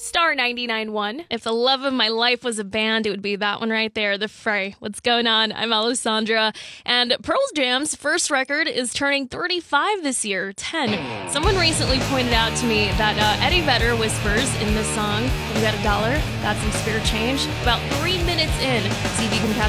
Star 99.1. If the love of my life was a band, it would be that one right there, The Fray. What's going on? I'm Alessandra. And Pearl Jam's first record is turning 35 this year, 10. Someone recently pointed out to me that Eddie Vedder whispers in this song, "You got $1? Got some spare change?" About 3 minutes in. See if you can catch